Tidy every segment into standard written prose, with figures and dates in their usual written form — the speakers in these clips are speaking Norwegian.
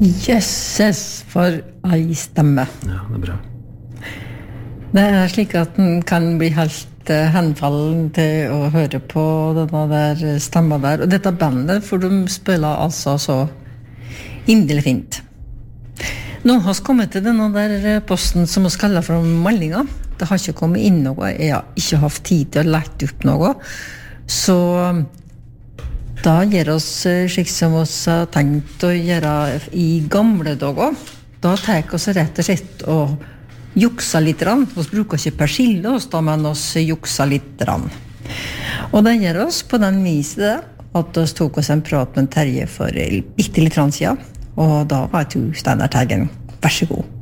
Jøsses, for ei stemme. Ja, det bra. Det slik at den kan bli helt henfallen til å høre på denne der stemma der. Og dette bandet, for de spiller altså så inderlig fint. Nå har vi kommet til denne der posten som vi kaller for meldinga. Det har ikke kommet inn noe, jeg har ikke hatt tid til å lete opp noe. Så da gjør oss slik som vi har tenkt å gjøre i gamle dager. Da tar vi oss rett og slett og jukser litt. Vi bruker ikke persille oss da, men vi jukser litt. Og det gjør oss på den viset at vi tok oss en prat med Terje for litt siden. Og da var du Steinar Teigen. Vær så god.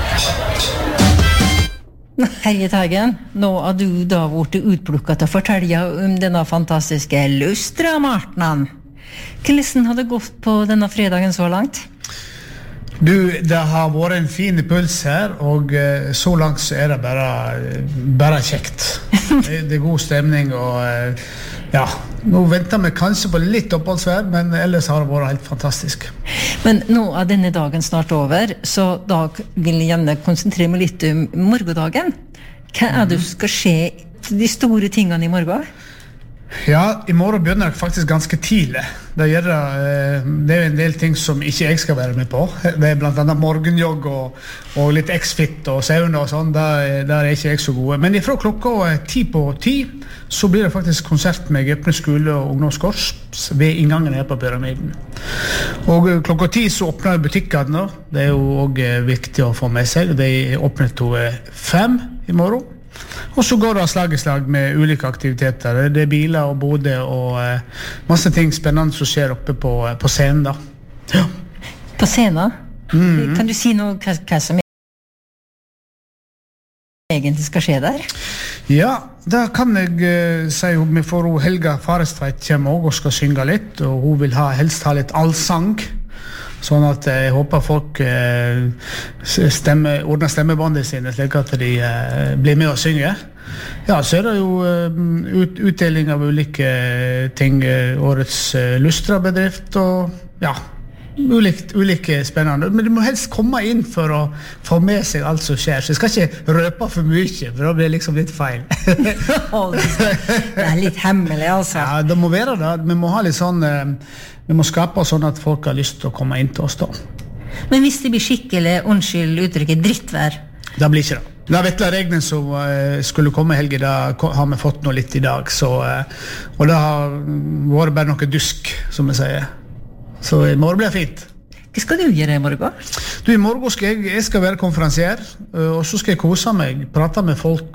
Terje Teigen, nå har du da vært utplukket til å fortelle om denne fantastiske Lustra-martenen. Hvordan har det gått på denne fredagen så langt? Du, det har vært en fin puls her, og så langt så det bare kjekt. Det god stemning, og ja, nå venter vi kanskje på litt oppholdsvær, men ellers har det vært helt fantastisk. Men nå denne dagen snart over, så da vil jeg gjerne konsentrere meg litt om morgendagen. Hva det skal skje, de store tingene i morgen? Ja, i morgen begynner det faktisk ganske tidlig. Det jo en del ting som ikke jeg skal være med på. Det blant annet morgenjogg og litt X-Fit og sauna og sånn. Der ikke jeg så gode. Men fra klokka 10:10 så blir det faktisk konsert med Gøpne skole og ungdomskorps ved inngangen her på Pyramiden. Og klokka 10 så åpner butikkene. Det jo også viktig å få med seg. De åpner til 5 i morgen. Og så går det slag i slag med ulike aktiviteter. Det biler og boder og masse ting spennende som skjer oppe på scenen da. Ja. På scenen? Kan du si noe hva som egentlig skal skje der? Ja, da kan jeg si vi får Helga Farestveit kommer også og skal synge litt, og hun vil helst ha litt allsang. Sånn at jeg håper folk ordner stemmebåndet sine slik at de blir med og synger. Ja, så det jo utdeling av ulike ting, årets Lustra-bedrift og ja, ulike spennende. Men de må helst komme inn for å få med seg alt som skjer, så jeg skal ikke røpe for mye, for da blir det liksom litt feil. Det litt hemmelig, altså. Ja, det må være det. Vi må ha litt sånn... Vi må skape sånn at folk har lyst til å komme inn til oss da. Men hvis det blir skikkelig, unnskyld uttrykket, drittvær? Det blir ikke det. Det vettla regnen som skulle komme i helgen, da har vi fått noe litt i dag. Så, og det har vært bare noe dusk, som vi sier. Så i morgen blir det fint. Hva skal du gjøre i morgen? Du, i morgen skal jeg skal være konferansier, og så skal jeg kose meg, prate med folk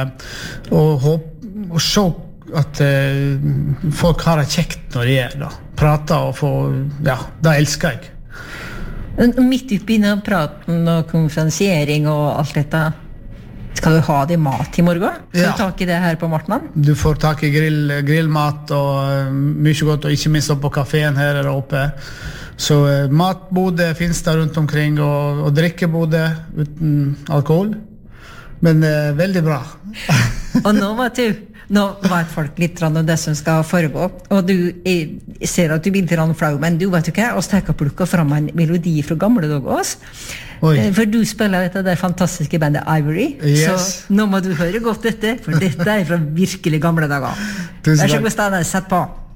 og se at folk har det kjekt når de da. Prate og få, ja, det elsker jeg. Midt oppi praten og konferansiering og alt dette, skal du ha det mat i morgen? Får du tak i det her på Martnan? Du får tak i grillmat og mye godt, og ikke minst opp på kaféen her oppe. Så matbode finnes der rundt omkring, og drikkebode uten alkohol. Men veldig bra. Og nå vet folk litt om det som skal foregå, og jeg ser at du blir litt flau, men du vet jo hva, og steker plukket frem en melodi fra gamle dager også. For du spiller dette der fantastiske bandet Ivory, så nå må du høre godt dette, for dette fra virkelig gamle dager. Vær så god, Steinar, sett på.